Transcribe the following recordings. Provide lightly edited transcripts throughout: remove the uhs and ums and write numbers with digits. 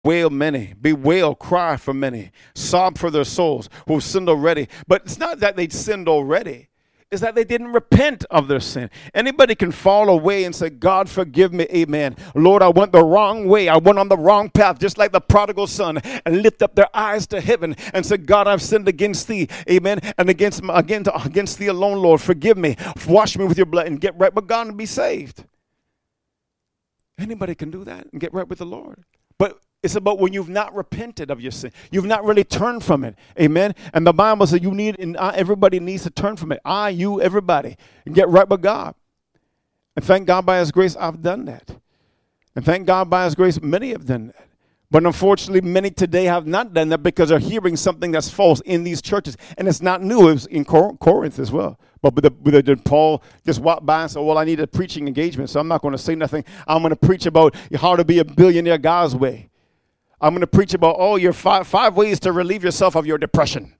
bewail, cry for many, sob for their souls who've sinned already. But it's not that they'd sinned already. It's that they didn't repent of their sin. Anybody can fall away and say, God, forgive me, amen. Lord, I went the wrong way. I went on the wrong path, just like the prodigal son, and lift up their eyes to heaven and say, God, I've sinned against thee, amen, and against thee alone, Lord. Forgive me. Wash me with your blood and get right with God and be saved. Anybody can do that and get right with the Lord. But it's about when you've not repented of your sin. You've not really turned from it. Amen. And the Bible says everybody needs to turn from it. You, everybody. And get right with God. And thank God by his grace, I've done that. And thank God by his grace, many have done that. But unfortunately, many today have not done that because they're hearing something that's false in these churches. And it's not new. It was in Corinth as well. But Paul just walked by and said, well, I need a preaching engagement, so I'm not going to say nothing. I'm going to preach about how to be a billionaire God's way. I'm going to preach about your five ways to relieve yourself of your depression.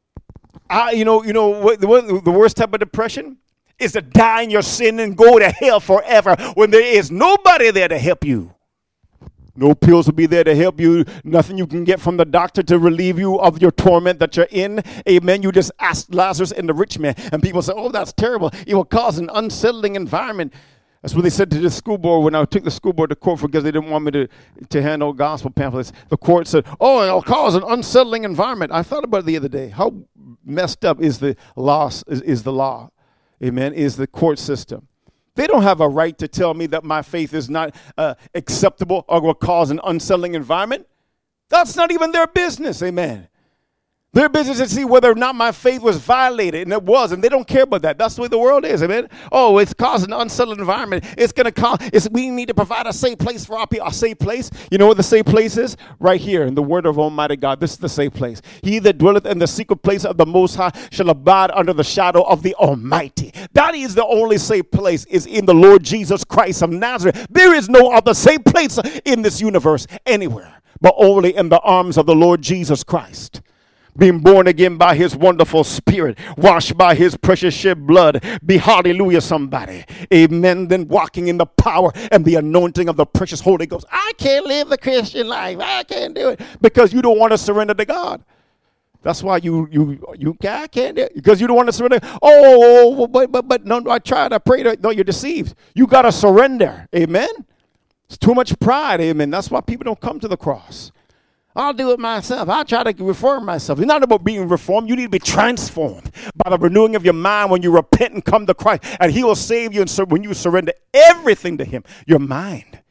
What the worst type of depression is to die in your sin and go to hell forever when there is nobody there to help you. No pills will be there to help you. Nothing you can get from the doctor to relieve you of your torment that you're in. Amen. You just ask Lazarus and the rich man. And people say, oh, that's terrible. It will cause an unsettling environment. That's what they said to the school board when I took the school board to court because they didn't want me to hand out gospel pamphlets. The court said, oh, it'll cause an unsettling environment. I thought about it the other day. How messed up is the law? Is the law? Amen. Is the court system. They don't have a right to tell me that my faith is not acceptable or will cause an unsettling environment. That's not even their business. Amen. Their business is to see whether or not my faith was violated, and it was, and they don't care about that. That's the way the world is, amen? Oh, it's causing an unsettled environment. It's going to cause, we need to provide a safe place for our people. A safe place? You know what the safe place is? Right here in the word of Almighty God. This is the safe place. He that dwelleth in the secret place of the Most High shall abide under the shadow of the Almighty. That is the only safe place is in the Lord Jesus Christ of Nazareth. There is no other safe place in this universe anywhere, but only in the arms of the Lord Jesus Christ. Being born again by his wonderful spirit, washed by his precious shed blood. Be hallelujah, somebody. Amen. Then walking in the power and the anointing of the precious Holy Ghost. I can't live the Christian life. I can't do it because you don't want to surrender to God. That's why you can't do it because you don't want to surrender. Oh, but no, I tried. I prayed. No, you're deceived. You got to surrender. Amen. It's too much pride. Amen. That's why people don't come to the cross. I'll do it myself. I'll try to reform myself. It's not about being reformed. You need to be transformed by the renewing of your mind when you repent and come to Christ. And he will save you when you surrender everything to him, your mind.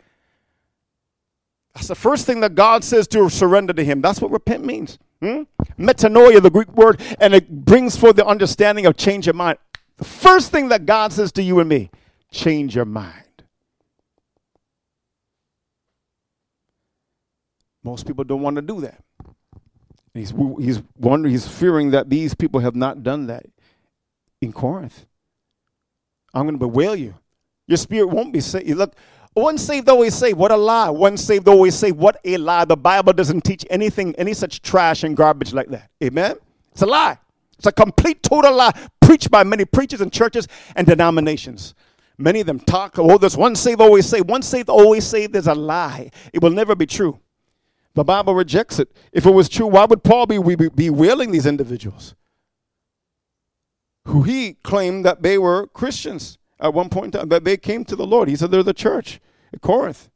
That's the first thing that God says to surrender to him. That's what repent means. Metanoia, the Greek word, and it brings forth the understanding of change your mind. The first thing that God says to you and me, change your mind. Most people don't want to do that. He's fearing that these people have not done that in Corinth. I'm going to bewail you. Your spirit won't be saved. Look, one saved always saved. What a lie. One saved always saved. What a lie. The Bible doesn't teach anything, any such trash and garbage like that. Amen? It's a lie. It's a complete, total lie preached by many preachers and churches and denominations. Many of them talk, there's one saved always saved. One saved always saved is a lie. It will never be true. The Bible rejects it. If it was true, why would Paul be bewailing these individuals who he claimed that they were Christians at one point in time, that they came to the Lord? He said they're the church at Corinth.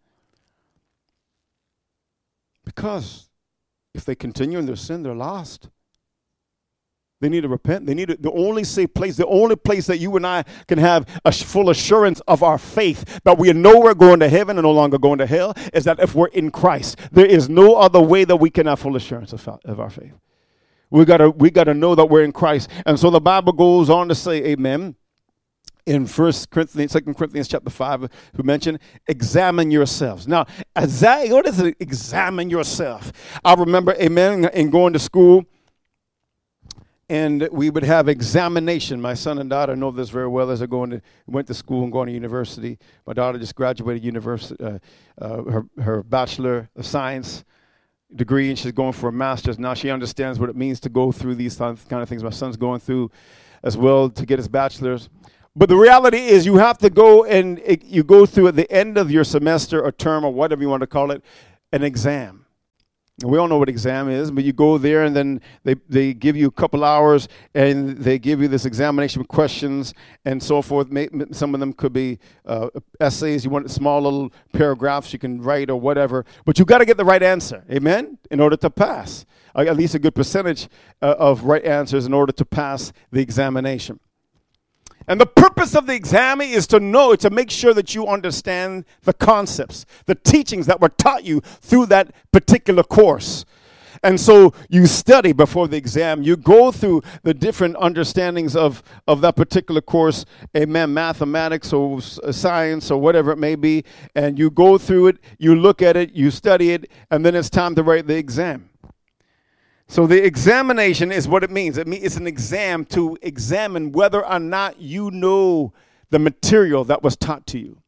Because if they continue in their sin, they're lost. They need to repent. They need the only safe place, the only place that you and I can have a full assurance of our faith, that we know we're going to heaven and no longer going to hell, is that if we're in Christ. There is no other way that we can have full assurance of our faith. We gotta know that we're in Christ. And so the Bible goes on to say, amen, in 2 Corinthians chapter 5, we mentioned, examine yourselves. Now, what is it, examine yourself? I remember, amen, in going to school, and we would have examination. My son and daughter know this very well as they went to school and going to university. My daughter just graduated university, her Bachelor of Science degree, and she's going for a master's. Now she understands what it means to go through these kind of things. My son's going through as well to get his bachelor's. But the reality is you have to go and you go through at the end of your semester or term or whatever you want to call it, an exam. We all know what exam is, but you go there and then they give you a couple hours and they give you this examination with questions and so forth. Some of them could be essays. You want small little paragraphs you can write or whatever. But you got to get the right answer, amen, in order to pass. At least a good percentage of right answers in order to pass the examination. And the purpose of the exam is to make sure that you understand the concepts, the teachings that were taught you through that particular course. And so you study before the exam. You go through the different understandings of that particular course, amen, mathematics or science or whatever it may be. And you go through it, you look at it, you study it, and then it's time to write the exam. So the examination is what it means. It's an exam to examine whether or not you know the material that was taught to you.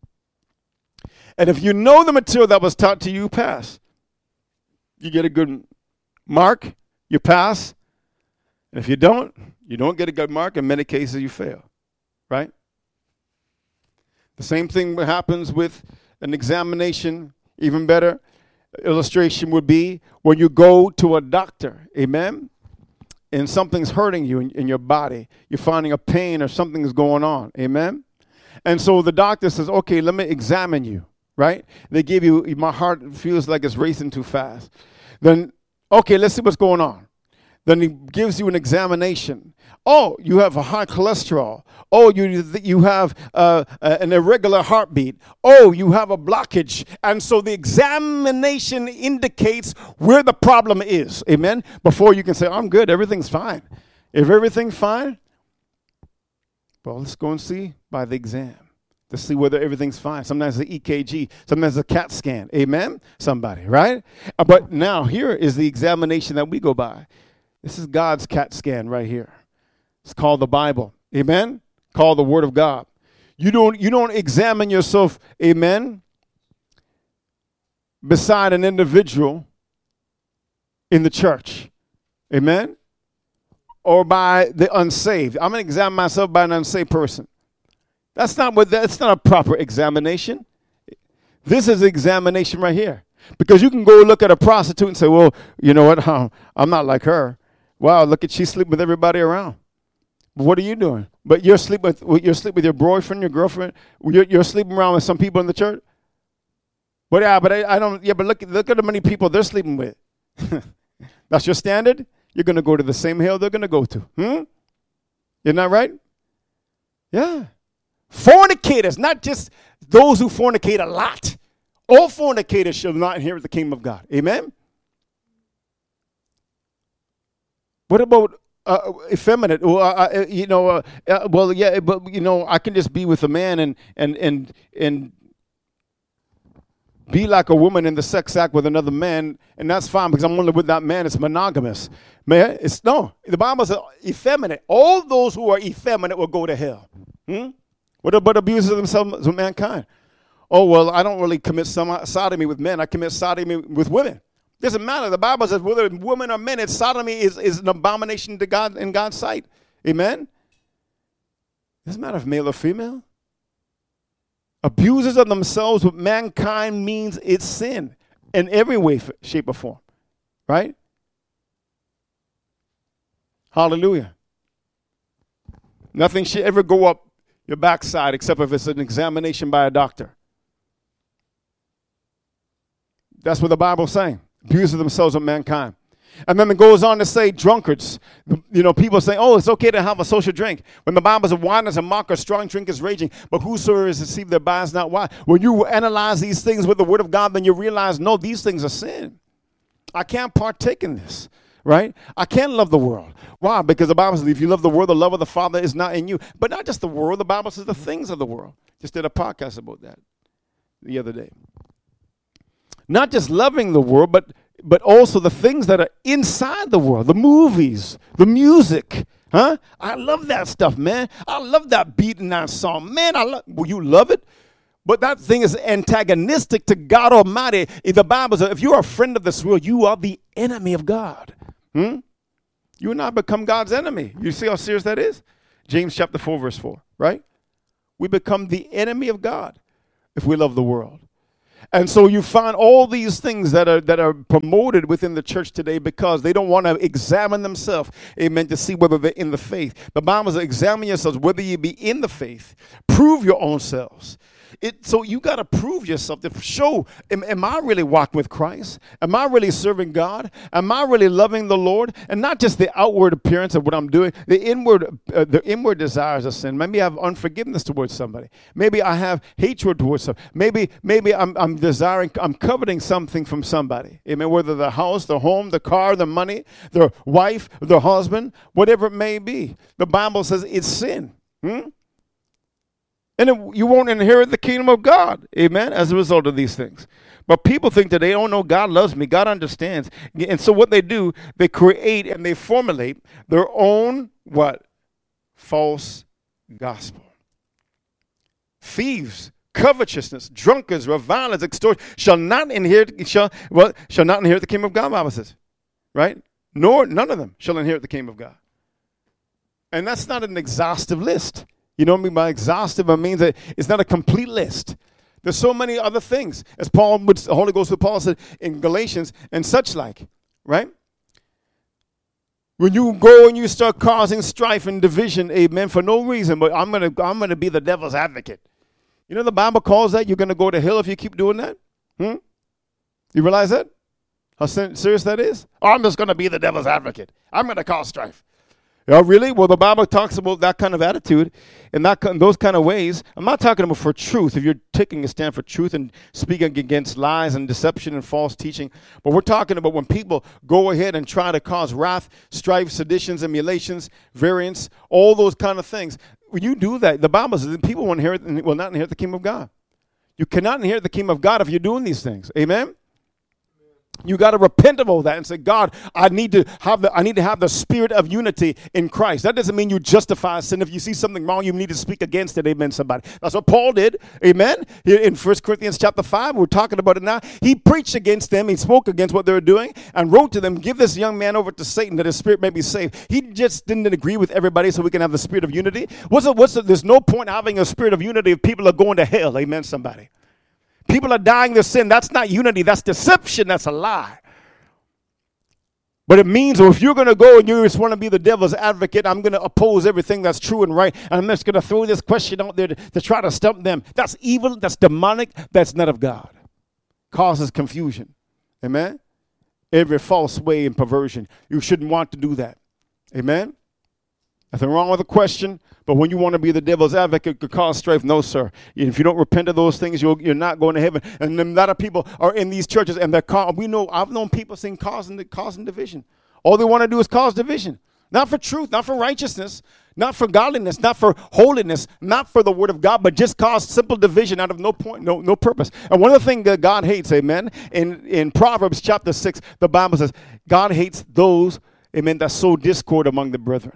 And if you know the material that was taught to you, pass. You get a good mark, you pass. And if you don't get a good mark. In many cases, you fail, right? The same thing happens with an examination, even better. Illustration would be when you go to a doctor, amen, and something's hurting you in your body. You're finding a pain or something's going on, amen. And so the doctor says, okay, let me examine you, right? They give you, my heart feels like it's racing too fast. Then, okay, let's see what's going on. Then he gives you an examination. Oh, you have a high cholesterol. Oh, you have an irregular heartbeat. Oh, you have a blockage. And so the examination indicates where the problem is. Amen? Before you can say, I'm good, everything's fine. If everything's fine, well, let's go and see by the exam to see whether everything's fine. Sometimes the EKG, sometimes the CAT scan. Amen? Somebody, right? But now here is the examination that we go by. This is God's CAT scan right here. It's called the Bible. Amen? Called the Word of God. You don't examine yourself, amen, beside an individual in the church. Amen? Or by the unsaved. I'm going to examine myself by an unsaved person. That's not a proper examination. This is examination right here. Because you can go look at a prostitute and say, well, you know what? I'm not like her. Wow, look at she's sleeping with everybody around. But what are you doing? But you're sleeping with your boyfriend, your girlfriend. You're sleeping around with some people in the church. But I don't. Yeah, but look at how many people they're sleeping with. That's your standard. You're going to go to the same hell they're going to go to. Isn't that right? Yeah. Fornicators, not just those who fornicate a lot. All fornicators shall not inherit the kingdom of God. Amen. What about effeminate? Well, I can just be with a man and be like a woman in the sex act with another man, and that's fine because I'm only with that man. It's monogamous. Man, the Bible says effeminate. All those who are effeminate will go to hell. What about abusers themselves with mankind? Oh, well, I don't really commit sodomy with men. I commit sodomy with women. Doesn't matter. The Bible says whether women or men, sodomy is an abomination to God in God's sight. Amen? Doesn't matter if male or female. Abusers of themselves with mankind means it's sin in every way, shape, or form. Right? Hallelujah. Nothing should ever go up your backside except if it's an examination by a doctor. That's what the Bible's saying. Abuse of themselves with mankind. And then it goes on to say drunkards. People say, oh, it's okay to have a social drink. When the Bible says wine is a mocker, strong drink is raging, but whosoever is deceived thereby is not wise. When you analyze these things with the Word of God, then you realize, no, these things are sin. I can't partake in this, right? I can't love the world. Why? Because the Bible says if you love the world, the love of the Father is not in you. But not just the world. The Bible says the things of the world. Just did a podcast about that the other day. Not just loving the world, but also the things that are inside the world, the movies, the music. I love that stuff, man. I love that beat in that song. Man, will you love it? But that thing is antagonistic to God Almighty. In the Bible says, if you're a friend of this world, you are the enemy of God. You and I become God's enemy. You see how serious that is? James chapter 4, verse 4, right? We become the enemy of God if we love the world. And so you find all these things that are promoted within the church today because they don't want to examine themselves, amen, to see whether they're in the faith. The Bible says, examine yourselves whether you be in the faith. Prove your own selves. So you got to prove yourself to show, am I really walking with Christ? Am I really serving God? Am I really loving the Lord? And not just the outward appearance of what I'm doing, the inward desires of sin. Maybe I have unforgiveness towards somebody. Maybe I have hatred towards somebody. Maybe I'm coveting something from somebody. Amen. Whether the house, the home, the car, the money, the wife, the husband, whatever it may be. The Bible says it's sin. And you won't inherit the kingdom of God, amen, as a result of these things. But people think that they don't know God loves me, God understands. And so what they do, they create and they formulate their own, what? False gospel. Thieves, covetousness, drunkards, revilers, extortioners shall not inherit the kingdom of God, the Bible says, right? Nor none of them shall inherit the kingdom of God. And that's not an exhaustive list. You know what I mean by exhaustive? It means that it's not a complete list. There's so many other things, as the Holy Ghost with Paul said in Galatians and such like, right? When you go and you start causing strife and division, amen, for no reason, but I'm gonna be the devil's advocate. You know the Bible calls that you're gonna go to hell if you keep doing that? You realize that? How serious that is? Oh, I'm just gonna be the devil's advocate. I'm gonna cause strife. Oh, really? Well, the Bible talks about that kind of attitude and those kind of ways. I'm not talking about for truth, if you're taking a stand for truth and speaking against lies and deception and false teaching. But we're talking about when people go ahead and try to cause wrath, strife, seditions, emulations, variance, all those kind of things. When you do that, the Bible says that people will not inherit the kingdom of God. You cannot inherit the kingdom of God if you're doing these things. Amen? You got to repent of all that and say, God, I need to have the spirit of unity in Christ. That doesn't mean you justify sin. If you see something wrong, you need to speak against it. Amen, somebody. That's what Paul did. Amen. In 1 Corinthians chapter 5, we're talking about it now. He preached against them. He spoke against what they were doing and wrote to them, give this young man over to Satan that his spirit may be saved. He just didn't agree with everybody so we can have the spirit of unity. There's no point having a spirit of unity if people are going to hell. Amen, somebody. People are dying their sin. That's not unity. That's deception. That's a lie. But it means, well, if you're going to go and you just want to be the devil's advocate, I'm going to oppose everything that's true and right. And I'm just going to throw this question out there to try to stump them. That's evil. That's demonic. That's not of God. Causes confusion. Amen? Every false way and perversion. You shouldn't want to do that. Amen? Nothing wrong with the question, but when you want to be the devil's advocate, could cause strife. No, sir. If you don't repent of those things, you're not going to heaven. And a lot of people are in these churches, and I've known people saying causing division. All they want to do is cause division. Not for truth, not for righteousness, not for godliness, not for holiness, not for the word of God, but just cause simple division out of no point, no purpose. And one of the things that God hates, amen, in Proverbs chapter 6, the Bible says, God hates those, amen, that sow discord among the brethren.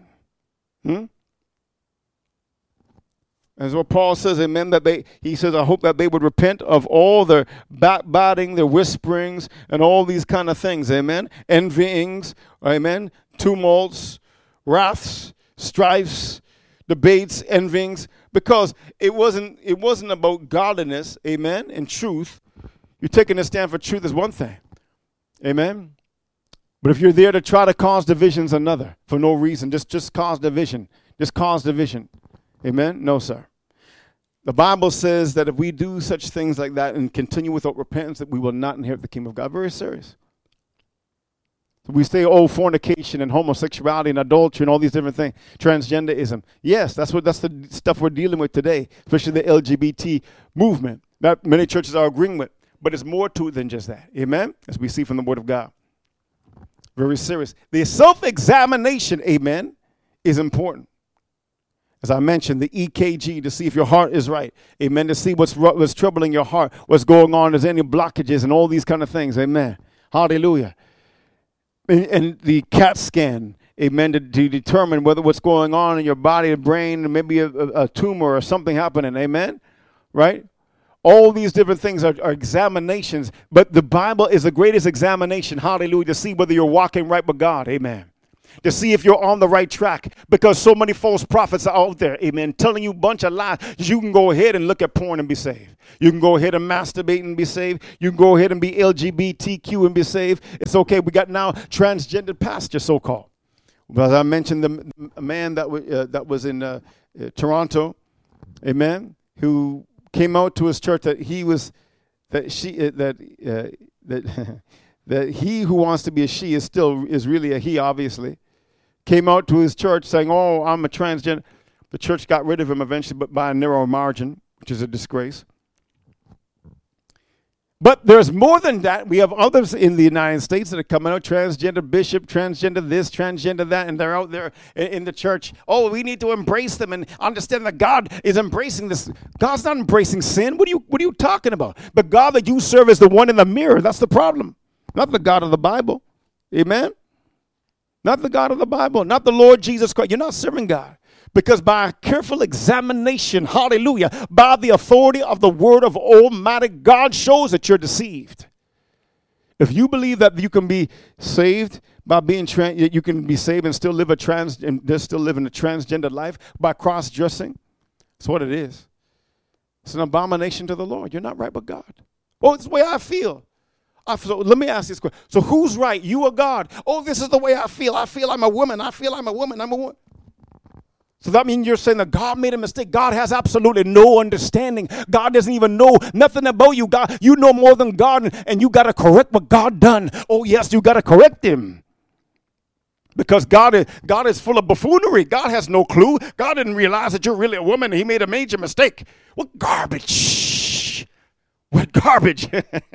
As what Paul says, amen, he says, I hope that they would repent of all their backbiting, their whisperings, and all these kind of things, amen, envyings, amen, tumults, wraths, strifes, debates, envyings, because it wasn't about godliness, amen, and truth. You're taking a stand for truth is one thing, amen. But if you're there to try to cause divisions, another, for no reason, just cause division. Just cause division. Amen? No, sir. The Bible says that if we do such things like that and continue without repentance, that we will not inherit the kingdom of God. Very serious. So we say, fornication and homosexuality and adultery and all these different things. Transgenderism. Yes, that's the stuff we're dealing with today, especially the LGBT movement that many churches are agreeing with. But it's more to it than just that. Amen? As we see from the Word of God. Very serious. The self-examination, amen, is important. As I mentioned, the EKG to see if your heart is right. Amen. To see what's troubling your heart, what's going on, is any blockages and all these kind of things. Amen. Hallelujah. And the CAT scan, amen, to determine what's going on in your body, the brain, maybe a tumor or something happening. Amen. Right? All these different things are examinations, but the Bible is the greatest examination, hallelujah, to see whether you're walking right with God, amen. to see if you're on the right track, because so many false prophets are out there, amen, telling you a bunch of lies. You can go ahead and look at porn and be saved. You can go ahead and masturbate and be saved. You can go ahead and be LGBTQ and be saved. It's okay. We got now transgender pastors, so-called. Well, as I mentioned, the man that was in Toronto, amen, who came out to his church that he was, that he who wants to be a she is really a he, obviously. Came out to his church saying, "Oh, I'm a transgender." The church got rid of him eventually, but by a narrow margin, which is a disgrace. But there's more than that. We have others in the United States that are coming out, transgender bishop, transgender this, transgender that, and they're out there in the church. Oh, we need to embrace them and understand that God is embracing this. God's not embracing sin. What are you talking about? The God that you serve is the one in the mirror. That's the problem. Not the God of the Bible. Amen? Not the God of the Bible. Not the Lord Jesus Christ. You're not serving God. Because by a careful examination, hallelujah, by the authority of the word of Almighty God shows that you're deceived. If you believe that you can be saved by being you can be saved and still live a transgender life by cross-dressing, that's what it is. It's an abomination to the Lord. You're not right with God. Oh, it's the way I feel. So let me ask this question. So who's right, you or God? Oh, this is the way I feel. I feel I'm a woman. I feel I'm a woman. I'm a woman. So that means you're saying that God made a mistake. God has absolutely no understanding. God doesn't even know nothing about you. God, you know more than God, and you got to correct what God done. Oh, yes, you got to correct him. Because God is full of buffoonery. God has no clue. God didn't realize that you're really a woman. He made a major mistake. What garbage. What garbage.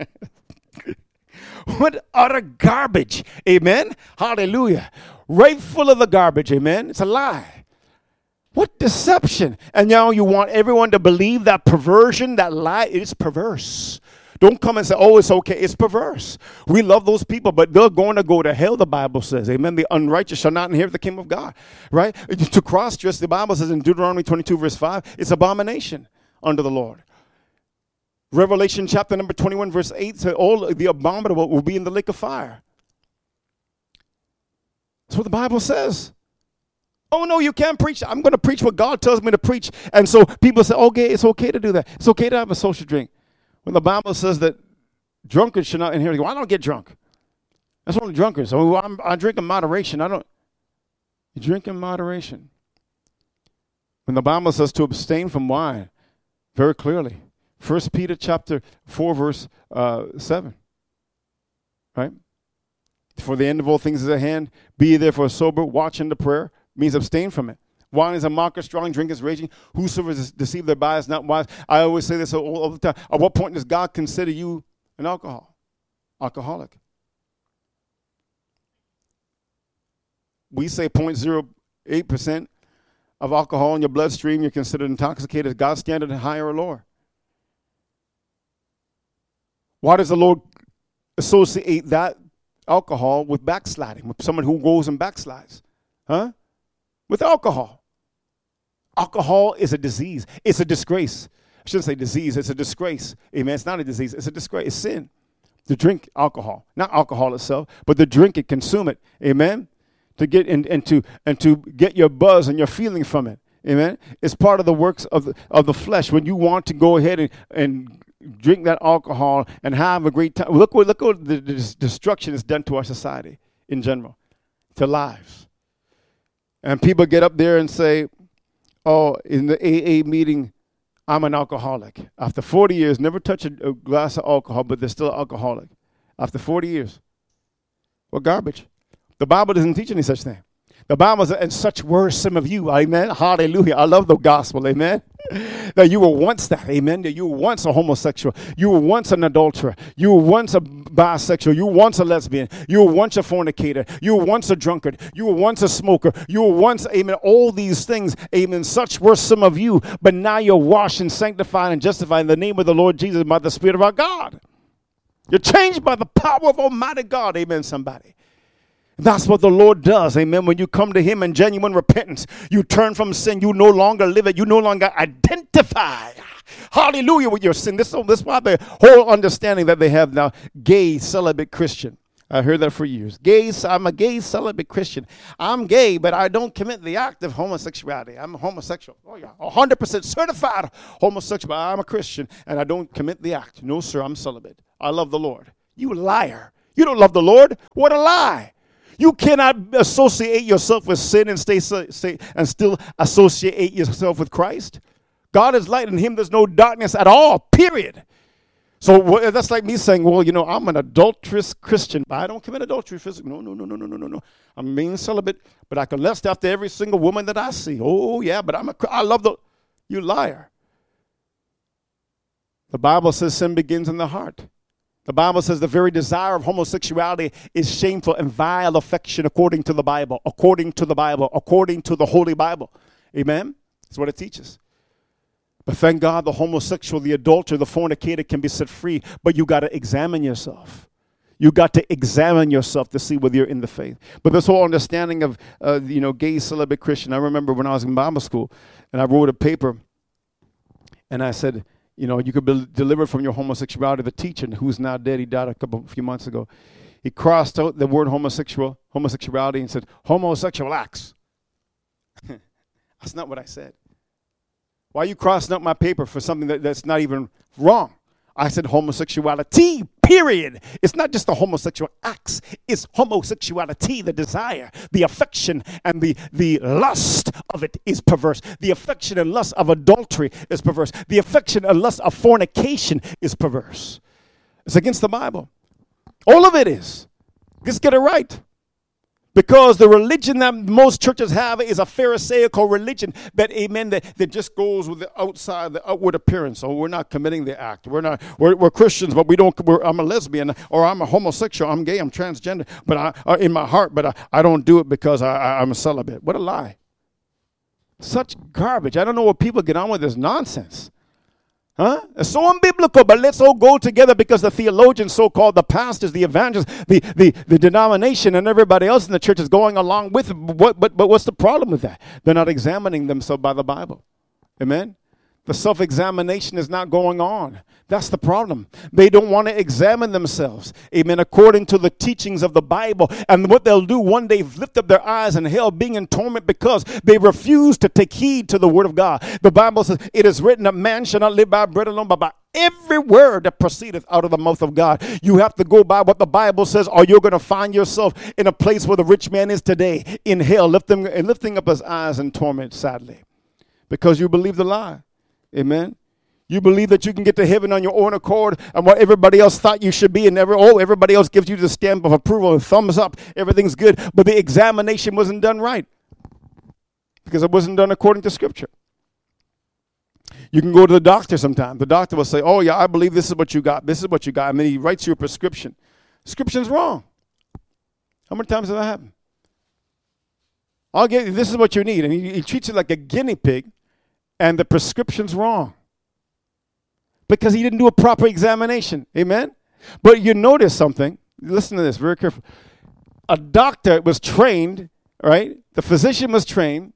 What utter garbage. Amen. Hallelujah. Right full of the garbage. Amen. It's a lie. What deception. And now you want everyone to believe that perversion, that lie. It's perverse. Don't come and say, oh, it's okay. It's perverse. We love those people, but they're going to go to hell, the Bible says. Amen. The unrighteous shall not inherit the kingdom of God. Right? To cross-dress, the Bible says in Deuteronomy 22, verse 5, it's abomination unto the Lord. Revelation chapter number 21, verse 8 says, all the abominable will be in the lake of fire. That's what the Bible says. Oh, no, you can't preach. I'm going to preach what God tells me to preach. And so people say, okay, it's okay to do that. It's okay to have a social drink. When the Bible says that drunkards should not inherit. Well, I don't get drunk. That's only drunkards. So I drink in moderation. You drink in moderation. When the Bible says to abstain from wine, very clearly. 1 Peter chapter 4, verse 7. Right? For the end of all things is at hand. Be ye therefore sober, watch unto prayer. Means abstain from it. Wine is a mocker, strong drink is raging. Whosoever is deceived thereby is not wise. I always say this all the time. At what point does God consider you an alcoholic? We say 0.08% of alcohol in your bloodstream, you're considered intoxicated. Is God's standard higher or lower? Why does the Lord associate that alcohol with backsliding, with someone who goes and backslides? Huh? With alcohol. Alcohol is a disease. It's a disgrace. I shouldn't say disease. It's a disgrace. Amen. It's not a disease. It's a disgrace. It's sin to drink alcohol. Not alcohol itself, but to drink it, consume it. Amen. To get and to get your buzz and your feeling from it. Amen. It's part of the works of the flesh. When you want to go ahead and drink that alcohol and have a great time. Look what the destruction is done to our society in general, to lives. And people get up there and say, oh, in the AA meeting, I'm an alcoholic. After 40 years, never touch a glass of alcohol, but they're still an alcoholic. After 40 years. What garbage. The Bible doesn't teach any such thing. The Bible says, and such were some of you. Amen. Hallelujah. I love the gospel. Amen. That you were once that. Amen. That you were once a homosexual. You were once an adulterer. You were once a bisexual. You were once a lesbian. You were once a fornicator. You were once a drunkard. You were once a smoker. You were once, amen, all these things. Amen. Such were some of you. But now you're washed and sanctified and justified in the name of the Lord Jesus by the Spirit of our God. You're changed by the power of Almighty God. Amen, somebody. That's what the Lord does, amen. When you come to him in genuine repentance, you turn from sin. You no longer live it. You no longer identify, hallelujah, with your sin. This is why the whole understanding that they have now, gay, celibate Christian. I heard that for years. I'm a gay celibate Christian. I'm gay, but I don't commit the act of homosexuality. I'm homosexual. Oh, yeah, 100% certified homosexual. I'm a Christian, and I don't commit the act. No, sir, I'm celibate. I love the Lord. You liar. You don't love the Lord. What a lie. You cannot associate yourself with sin and and still associate yourself with Christ. God is light, and in him there's no darkness at all, period. So that's like me saying, well, I'm an adulterous Christian, but I don't commit adultery physically. No. I'm being celibate, but I can lust after every single woman that I see. Oh, yeah, but I love you liar. The Bible says sin begins in the heart. The Bible says the very desire of homosexuality is shameful and vile affection according to the Bible, according to the Holy Bible. Amen? That's what it teaches. But thank God the homosexual, the adulterer, the fornicator can be set free, but you got to examine yourself. You got to examine yourself to see whether you're in the faith. But this whole understanding of, gay celibate Christian, I remember when I was in Bible school and I wrote a paper and I said, you could be delivered from your homosexuality. The teacher, who's now dead, he died a few months ago. He crossed out the word homosexuality and said, homosexual acts. That's not what I said. Why are you crossing out my paper for something that's not even wrong? I said homosexuality, period. It's not just the homosexual acts. It's homosexuality, the desire, the affection, and the lust of it is perverse. The affection and lust of adultery is perverse. The affection and lust of fornication is perverse. It's against the Bible. All of it is. Just get it right. Because the religion that most churches have is a Pharisaical religion that just goes with the outward appearance. Oh, we're not committing the act. We're Christians, but I'm a lesbian, or I'm a homosexual, I'm gay, I'm transgender, but in my heart, but I don't do it because I'm a celibate. What a lie. Such garbage. I don't know what people get on with this nonsense. Huh? It's so unbiblical, but let's all go together because the theologians, so-called, the pastors, the evangelists, the denomination, and everybody else in the church is going along with it. But what's the problem with that? They're not examining themselves by the Bible. Amen? The self-examination is not going on. That's the problem. They don't want to examine themselves, amen, according to the teachings of the Bible. And what they'll do one day, lift up their eyes in hell, being in torment because they refuse to take heed to the word of God. The Bible says, it is written that man shall not live by bread alone, but by every word that proceedeth out of the mouth of God. You have to go by what the Bible says, or you're going to find yourself in a place where the rich man is today, in hell, lifting up his eyes in torment, sadly, because you believe the lie. Amen. You believe that you can get to heaven on your own accord and what everybody else thought you should be, and everybody else gives you the stamp of approval and thumbs up. Everything's good, but the examination wasn't done right because it wasn't done according to Scripture. You can go to the doctor sometime. The doctor will say, oh, yeah, I believe this is what you got. This is what you got. And then he writes you a prescription. Prescription's wrong. How many times has that happened? This is what you need. And he treats it like a guinea pig. And the prescription's wrong because he didn't do a proper examination. Amen? But you notice something. Listen to this very carefully. A doctor was trained, right? The physician was trained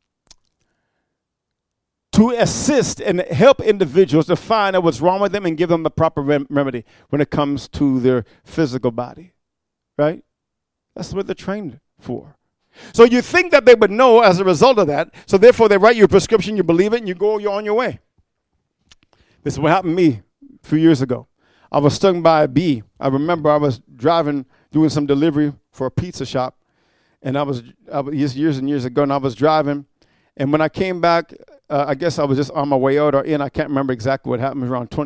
to assist and help individuals to find out what's wrong with them and give them the proper remedy when it comes to their physical body, right? That's what they're trained for. So you think that they would know as a result of that. So therefore they write you a prescription, you believe it, and you're on your way. This is what happened to me a few years ago. I was stung by a bee. I remember I was driving, doing some delivery for a pizza shop. And I was years and years ago, and I was driving. And when I came back, I guess I was just on my way out or in. I can't remember exactly what happened.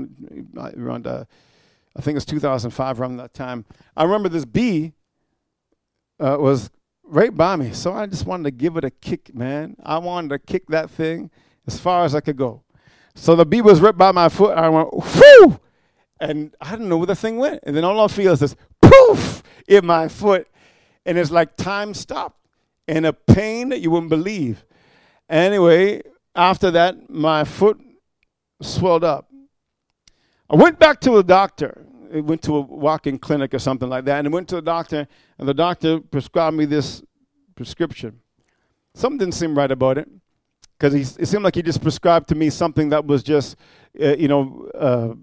I think it's 2005, around that time. I remember this bee was right by me. So I just wanted to give it a kick, man. I wanted to kick that thing as far as I could go. So the bee was right by my foot. I went, whoo! And I didn't know where the thing went. And then all I feel is this poof in my foot. And it's like time stopped. And a pain that you wouldn't believe. Anyway, after that, my foot swelled up. I went back to a doctor. I went to a walk-in clinic or something like that. And I went to the doctor, and the doctor prescribed me this prescription. Something didn't seem right about it. Because it seemed like he just prescribed to me something that was just,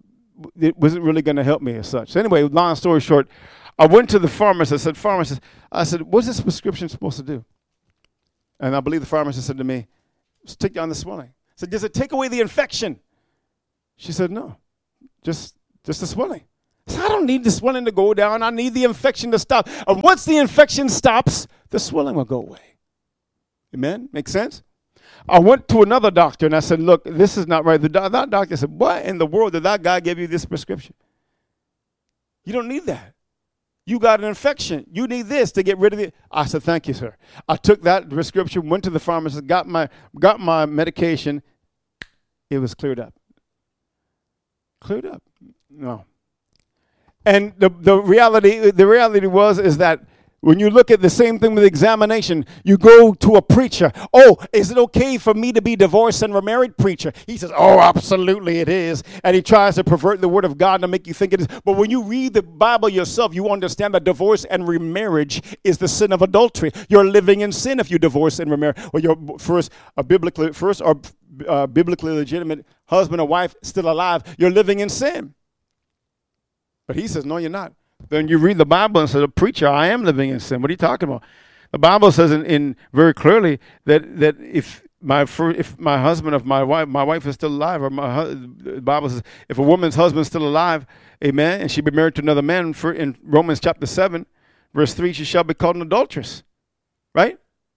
it wasn't really going to help me as such. So anyway, long story short, I went to the pharmacist. I said, what's this prescription supposed to do? And I believe the pharmacist said to me, just take down the swelling. I said, does it take away the infection? She said, no, just the swelling. I said, I don't need the swelling to go down. I need the infection to stop. And once the infection stops, the swelling will go away. Amen? Make sense? I went to another doctor and I said, look, this is not right. That doctor said, what in the world did that guy give you this prescription? You don't need that. You got an infection. You need this to get rid of it. I said, thank you, sir. I took that prescription, went to the pharmacist, got my medication. It was cleared up. Cleared up. No. And the reality is that when you look at the same thing with examination, you go to a preacher. Oh, is it okay for me to be divorced and remarried? Preacher. He says, oh, absolutely it is. And he tries to pervert the word of God to make you think it is. But when you read the Bible yourself, you understand that divorce and remarriage is the sin of adultery. You're living in sin if you divorce and remarry. Or you're biblically legitimate husband or wife still alive. You're living in sin. But he says, no, you're not. Then you read the Bible and say, preacher, I am living in sin. What are you talking about? The Bible says in very clearly that if my husband, if my wife is still alive, or the Bible says if a woman's husband is still alive, amen, and she be married to another man, in Romans chapter 7, verse 3, she shall be called an adulteress. Right?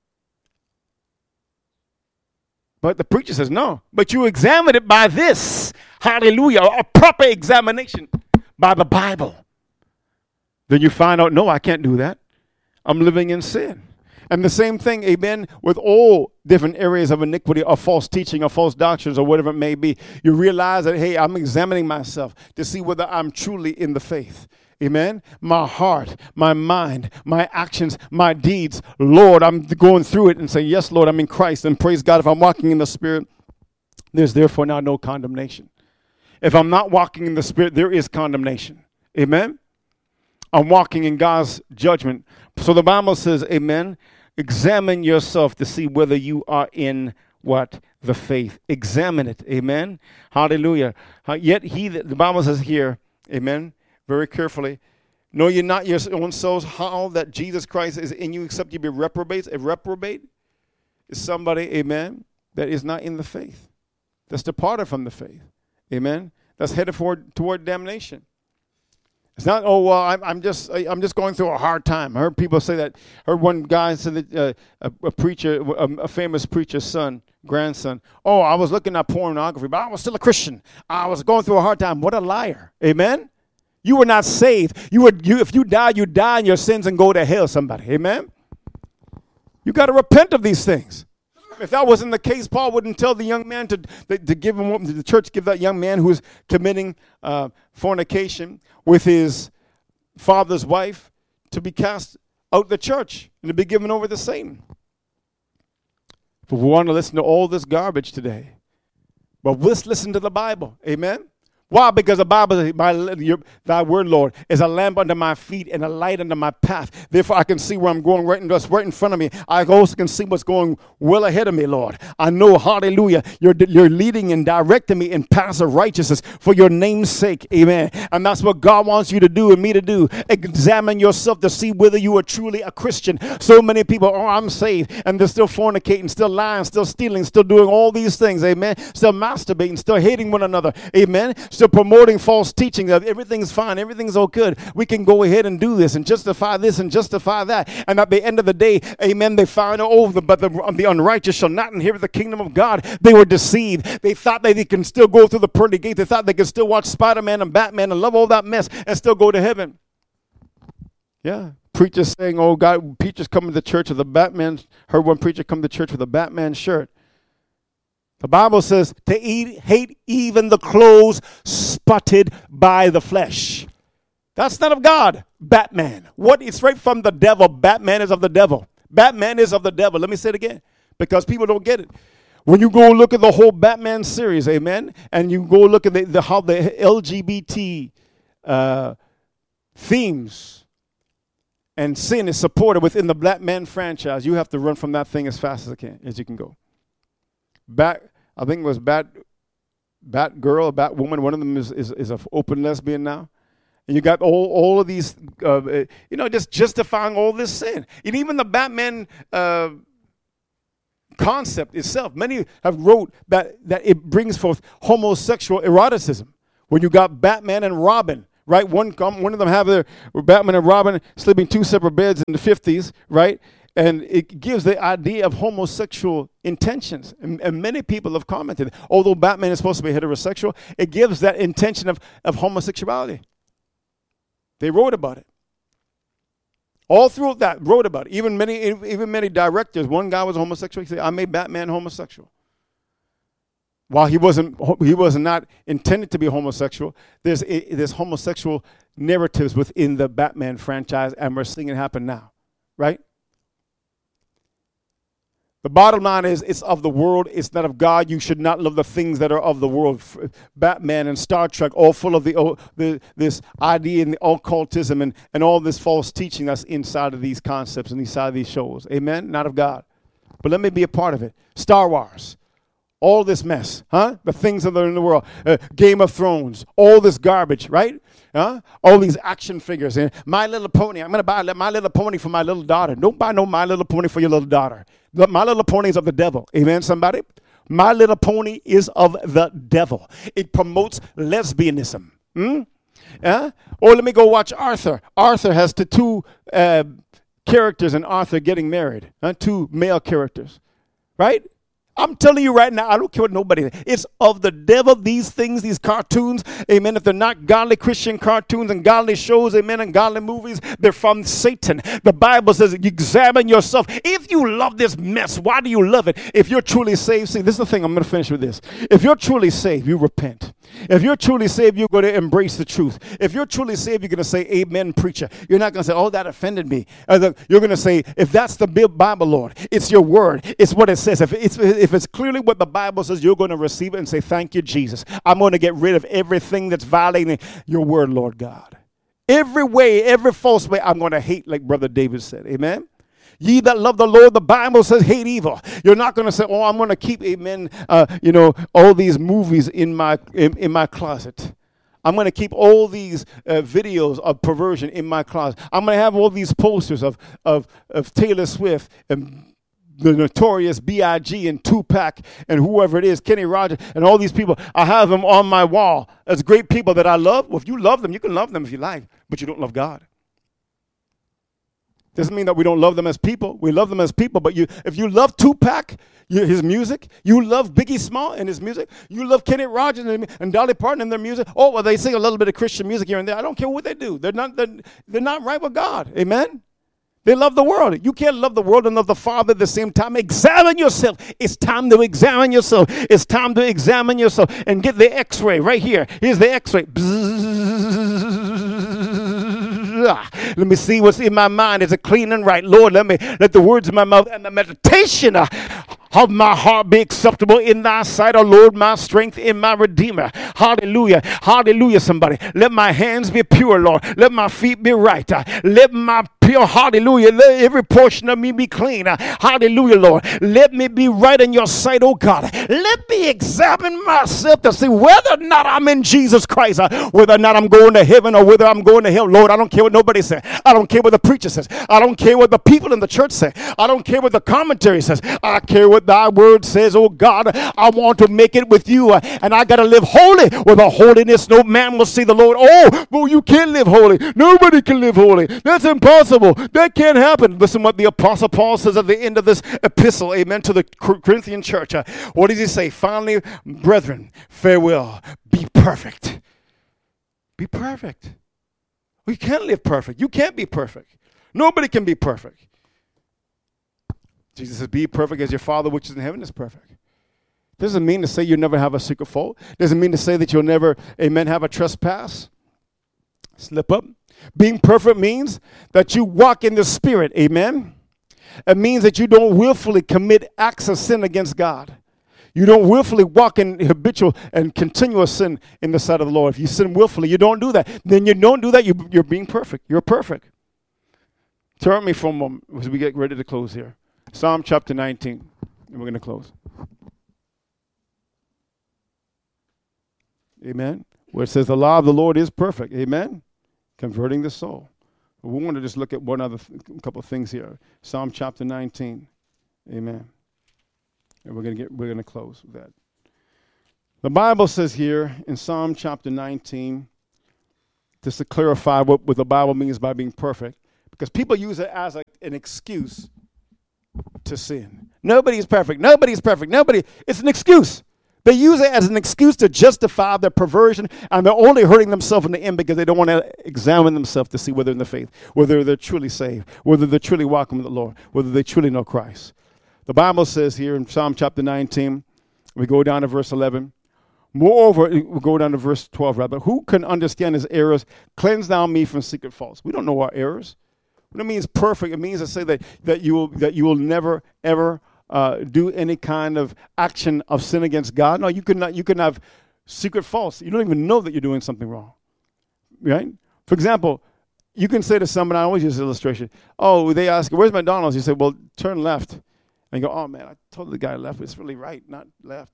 But the preacher says, no. But you examine it by this. Hallelujah. A proper examination by the Bible. Then you find out, no, I can't do that. I'm living in sin. And the same thing, amen, with all different areas of iniquity or false teaching or false doctrines or whatever it may be. You realize that, hey, I'm examining myself to see whether I'm truly in the faith. Amen. My heart, my mind, my actions, my deeds. Lord, I'm going through it and saying, yes, Lord, I'm in Christ. And praise God, if I'm walking in the Spirit, there's therefore now no condemnation. If I'm not walking in the Spirit, there is condemnation. Amen. I'm walking in God's judgment. So the Bible says, amen, examine yourself to see whether you are in what? The faith. Examine it. Amen. Hallelujah. Yet the Bible says here, amen, very carefully, know ye not your own souls how that Jesus Christ is in you except you be reprobates. A reprobate is somebody, amen, that is not in the faith. That's departed from the faith. Amen. That's headed toward damnation. It's not, oh, well, I'm just going through a hard time. I heard people say that. I heard one guy say that a preacher, a famous preacher's grandson, oh, I was looking at pornography, but I was still a Christian. I was going through a hard time. What a liar. Amen? You were not saved. If you die in your sins and go to hell, somebody. Amen? You got to repent of these things. If that wasn't the case, Paul wouldn't tell the young man to give him, the church give that young man who is committing fornication with his father's wife to be cast out the church and to be given over to Satan. But we want to listen to all this garbage today. But let's listen to the Bible. Amen? Why? Because the Bible says, thy word, Lord, is a lamp under my feet and a light under my path. Therefore, I can see where I'm going right in front of me. I also can see what's going well ahead of me, Lord. I know, hallelujah, you're leading and directing me in paths of righteousness for your name's sake. Amen. And that's what God wants you to do and me to do. Examine yourself to see whether you are truly a Christian. So many people, oh, I'm saved, and they're still fornicating, still lying, still stealing, still doing all these things. Amen. Still masturbating, still hating one another. Amen. Still promoting false teaching that everything's fine, everything's all good. We can go ahead and do this and justify this and justify that. And at the end of the day, amen, they found, but the unrighteous shall not inherit the kingdom of God. They were deceived. They thought that they can still go through the pearly gate. They thought they could still watch Spider-Man and Batman and love all that mess and still go to heaven. Yeah. Preachers saying, oh God, preachers coming to church with a Batman. Heard one preacher come to church with a Batman shirt. The Bible says to hate even the clothes spotted by the flesh. That's not of God. Batman. What? It's right from the devil. Batman is of the devil. Batman is of the devil. Let me say it again because people don't get it. When you go look at the whole Batman series, amen, and you go look at how the LGBT themes and sin is supported within the Batman franchise, you have to run from that thing as fast as you can go. I think it was Batgirl, Batwoman. One of them is an open lesbian now. And you got all of these, just justifying all this sin. And even the Batman concept itself, many have wrote that it brings forth homosexual eroticism. When you got Batman and Robin, right? One of them have their Batman and Robin sleeping two separate beds in the 50s, right? And it gives the idea of homosexual intentions. And many people have commented, although Batman is supposed to be heterosexual, it gives that intention of homosexuality. They wrote about it. All through that, wrote about it. Even many directors. One guy was homosexual. He said, "I made Batman homosexual." While he was not intended to be homosexual, there's homosexual narratives within the Batman franchise, and we're seeing it happen now, right? The bottom line is, it's of the world, it's not of God. You should not love the things that are of the world. Batman and Star Trek, all full of this idea and the occultism and all this false teaching that's inside of these concepts and inside of these shows. Amen? Not of God. But let me be a part of it. Star Wars. All this mess, huh? The things that are in the world. Game of Thrones. All this garbage, right? All these action figures. And My Little Pony. I'm going to buy My Little Pony for my little daughter. Don't buy no My Little Pony for your little daughter. My Little Pony is of the devil. Amen, somebody? My Little Pony is of the devil. It promotes lesbianism. Or let me go watch Arthur. Arthur has the two characters in Arthur getting married. Two male characters. Right? I'm telling you right now, I don't care what nobody says. It's of the devil, these things, these cartoons, amen. If they're not godly Christian cartoons and godly shows, amen, and godly movies, they're from Satan. The Bible says, examine yourself. If you love this mess, why do you love it? If you're truly saved, see, this is the thing, I'm going to finish with this. If you're truly saved, you repent. If you're truly saved, you're going to embrace the truth. If you're truly saved, you're going to say, amen, preacher. You're not going to say, oh, that offended me. You're going to say, if that's the Bible, Lord, it's your word. It's what it says. If it's clearly what the Bible says, you're going to receive it and say, thank you, Jesus. I'm going to get rid of everything that's violating your word, Lord God. Every way, every false way, I'm going to hate, like Brother David said. Amen. Ye that love the Lord, the Bible says, hate evil. You're not going to say, oh, I'm going to keep, amen, all these movies in my closet. I'm going to keep all these videos of perversion in my closet. I'm going to have all these posters of Taylor Swift and the Notorious B.I.G. and Tupac and whoever it is, Kenny Rogers, and all these people. I have them on my wall as great people that I love. Well, if you love them, you can love them if you like, but you don't love God. Doesn't mean that we don't love them as people. We love them as people, but if you love Tupac, his music, you love Biggie Small and his music, you love Kenny Rogers and Dolly Parton and their music. Oh, well, they sing a little bit of Christian music here and there. I don't care what they do. They're not right with God. Amen? They love the world. You can't love the world and love the Father at the same time. Examine yourself. It's time to examine yourself. It's time to examine yourself and get the x-ray right here. Here's the x-ray. Let me see what's in my mind. Is it clean and right? Lord, let the words of my mouth and the meditation of my heart be acceptable in thy sight, O Lord, my strength in my Redeemer. Hallelujah. Hallelujah, somebody. Let my hands be pure, Lord. Let my feet be right. Let my pure, hallelujah. Let every portion of me be clean. Hallelujah, Lord. Let me be right in your sight, oh God. Let me examine myself to see whether or not I'm in Jesus Christ, whether or not I'm going to heaven or whether I'm going to hell. Lord, I don't care what nobody says. I don't care what the preacher says. I don't care what the people in the church say. I don't care what the commentary says. I care what thy word says, oh God. I want to make it with you, and I got to live holy. With a holiness no man will see the Lord. Oh, well, you can't live holy. Nobody can live holy. That's impossible. That can't happen. Listen what the Apostle Paul says at the end of this epistle, amen, to the Corinthian church. What does he say? Finally, brethren, farewell. Be perfect. Be perfect. We can't live perfect. You can't be perfect. Nobody can be perfect. Jesus says, be perfect as your Father which is in heaven is perfect. Doesn't mean to say you never have a secret fault. Doesn't mean to say that you'll never, amen, have a trespass. Slip up. Being perfect means that you walk in the Spirit, amen. It means that you don't willfully commit acts of sin against God. You don't willfully walk in habitual and continuous sin in the sight of the Lord. If you sin willfully, you don't do that. Then you don't do that, you're being perfect. You're perfect. Turn me for a moment as we get ready to close here. Psalm chapter 19, and we're going to close. Amen. Where it says the law of the Lord is perfect. Amen. Converting the soul. We want to just look at one other couple of things here. Psalm chapter 19. Amen. And we're going to close with that. The Bible says here in Psalm chapter 19, just to clarify what the Bible means by being perfect, because people use it as an excuse to sin. Nobody's perfect. Nobody's perfect. It's an excuse. They use it as an excuse to justify their perversion, and they're only hurting themselves in the end because they don't want to examine themselves to see whether in the faith, whether they're truly saved, whether they're truly walking with the Lord, whether they truly know Christ. The Bible says here in Psalm chapter 19, we go down to verse 11. Moreover, we go down to verse 12, rather. Who can understand his errors? Cleanse thou me from secret faults. We don't know our errors. What it means perfect, it means to say that you will never, ever do any kind of action of sin against God. No, you can have secret faults. You don't even know that you're doing something wrong. Right? For example, you can say to someone, I always use this illustration, oh, they ask, where's McDonald's? You say, well, turn left. And you go, oh, man, I told the guy left, but it's really right, not left.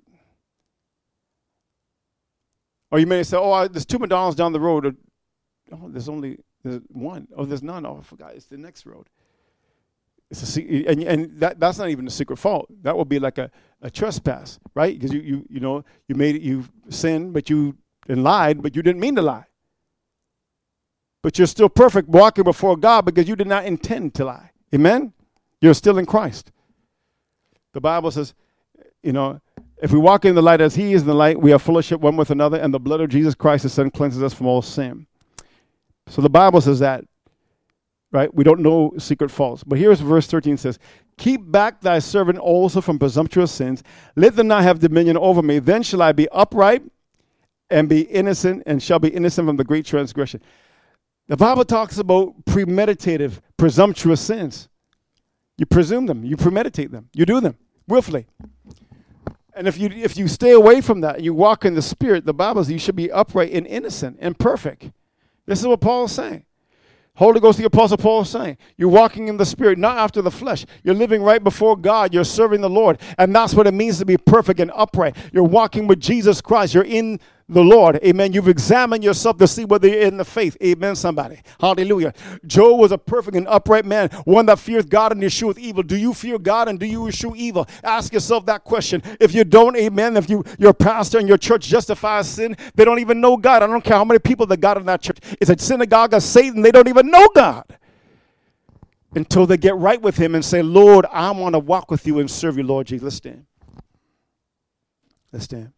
Or you may say, oh, there's 2 McDonald's down the road. Oh, there's one. Oh, there's none. Oh, I forgot. It's the next road. It's and that's not even a secret fault. That would be like a trespass, right? Because you sinned, but you lied, but you didn't mean to lie. But you're still perfect walking before God because you did not intend to lie. Amen? You're still in Christ. The Bible says, if we walk in the light as he is in the light, we have fellowship one with another, and the blood of Jesus Christ, his son, cleanses us from all sin. So the Bible says that, right? We don't know secret faults. But here's verse 13 says, keep back thy servant also from presumptuous sins. Let them not have dominion over me. Then shall I be upright and be innocent, and shall be innocent from the great transgression. The Bible talks about premeditative, presumptuous sins. You presume them. You premeditate them. You do them willfully. And if you stay away from that, you walk in the Spirit, the Bible says you should be upright and innocent and perfect. This is what Paul is saying. Holy Ghost, the Apostle Paul is saying, you're walking in the Spirit, not after the flesh. You're living right before God. You're serving the Lord. And that's what it means to be perfect and upright. You're walking with Jesus Christ. You're in the Lord. Amen. You've examined yourself to see whether you're in the faith. Amen, somebody. Hallelujah. Job was a perfect and upright man, one that fears God and escheweth evil. Do you fear God and do you eschew evil? Ask yourself that question. If you don't, amen, if your pastor and your church justifies sin, they don't even know God. I don't care how many people that got in that church. It's a synagogue of Satan. They don't even know God until they get right with him and say, Lord, I want to walk with you and serve you, Lord Jesus. Let's stand. Let's stand.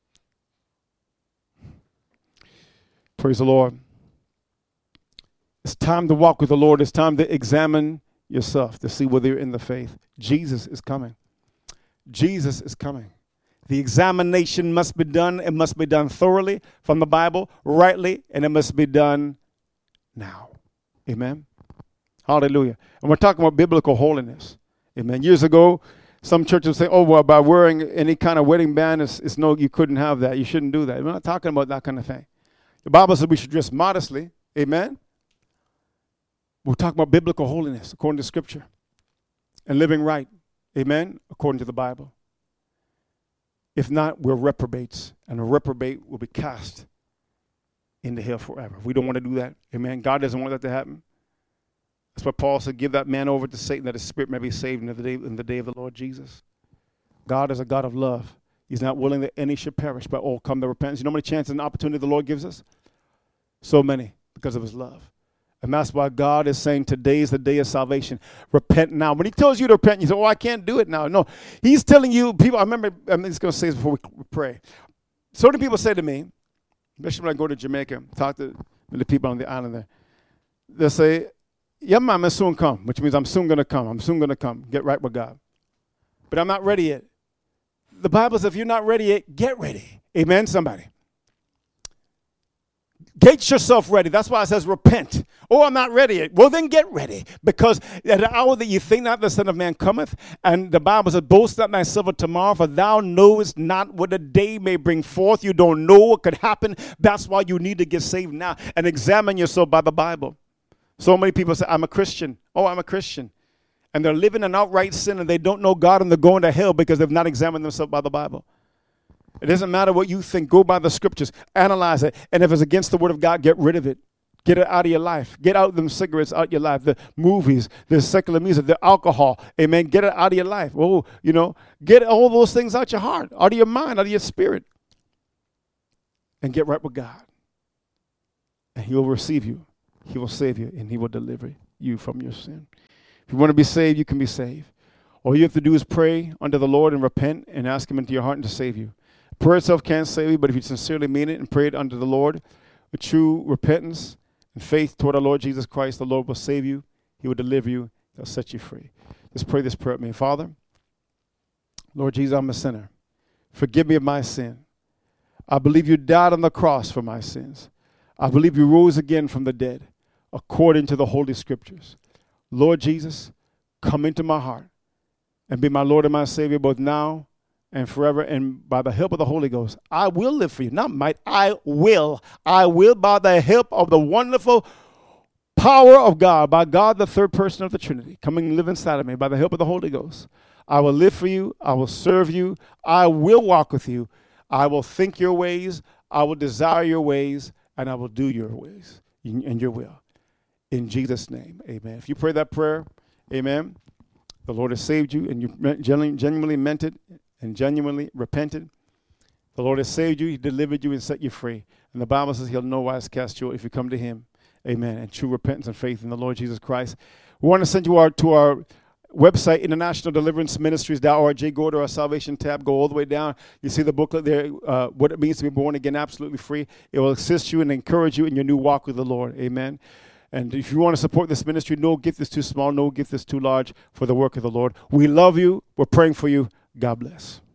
Praise the Lord. It's time to walk with the Lord. It's time to examine yourself to see whether you're in the faith. Jesus is coming. Jesus is coming. The examination must be done. It must be done thoroughly from the Bible, rightly, and it must be done now. Amen. Hallelujah. And we're talking about biblical holiness. Amen. Years ago, some churches say, oh, well, by wearing any kind of wedding band, it's no, you couldn't have that. You shouldn't do that. We're not talking about that kind of thing. The Bible says we should dress modestly. Amen. We're talking about biblical holiness according to Scripture and living right. Amen. According to the Bible. If not, we're reprobates, and a reprobate will be cast into hell forever. We don't want to do that. Amen. God doesn't want that to happen. That's what Paul said, give that man over to Satan that his spirit may be saved in the day of the Lord Jesus. God is a God of love. He's not willing that any should perish, but all come to repentance. You know how many chances and opportunity the Lord gives us? So many, because of his love. And that's why God is saying today is the day of salvation. Repent now. When he tells you to repent, you say, oh, I can't do it now. No, he's telling you, people, I'm just going to say this before we pray. So many people say to me, especially when I go to Jamaica, talk to the people on the island there, they'll say, yeah, man, I'm soon come, which means I'm soon going to come. I'm soon going to come, get right with God. But I'm not ready yet. The Bible says if you're not ready yet, get ready. Amen, somebody. Get yourself ready. That's why it says repent. Oh, I'm not ready yet. Well, then get ready. Because at the hour that you think not, the Son of Man cometh. And the Bible says, boast not thyself of tomorrow, for thou knowest not what the day may bring forth. You don't know what could happen. That's why you need to get saved now and examine yourself by the Bible. So many people say, I'm a Christian. Oh, I'm a Christian. And they're living in outright sin and they don't know God and they're going to hell because they've not examined themselves by the Bible. It doesn't matter what you think. Go by the scriptures. Analyze it. And if it's against the word of God, get rid of it. Get it out of your life. Get out them cigarettes out of your life. The movies, the secular music, the alcohol. Amen. Get it out of your life. Oh, get all those things out your heart, out of your mind, out of your spirit. And get right with God. And he will receive you. He will save you. And he will deliver you from your sin. If you want to be saved, you can be saved. All you have to do is pray unto the Lord and repent and ask him into your heart to save you. Prayer itself can't save you, but if you sincerely mean it and pray it unto the Lord with true repentance and faith toward our Lord Jesus Christ, the Lord will save you. He will deliver you. He'll set you free. Just pray this prayer with me. Father, Lord Jesus, I'm a sinner. Forgive me of my sin. I believe you died on the cross for my sins. I believe you rose again from the dead according to the Holy Scriptures. Lord Jesus, come into my heart and be my Lord and my Savior both now and forever, and by the help of the Holy Ghost, I will live for you. Not might, I will. I will by the help of the wonderful power of God, by God, the third person of the Trinity, coming and live inside of me, by the help of the Holy Ghost. I will live for you. I will serve you. I will walk with you. I will think your ways. I will desire your ways, and I will do your ways and your will. In Jesus' name, amen. If you pray that prayer, amen, the Lord has saved you, and you genuinely meant it, and genuinely repented. The Lord has saved you, he delivered you, and set you free. And the Bible says he'll no wise cast you if you come to him. Amen. And true repentance and faith in the Lord Jesus Christ. We want to send you to our website, International Deliverance Ministries.org. Go to our salvation tab, go all the way down. You see the booklet there, what it means to be born again, absolutely free. It will assist you and encourage you in your new walk with the Lord. Amen. And if you want to support this ministry, no gift is too small, no gift is too large for the work of the Lord. We love you. We're praying for you. God bless.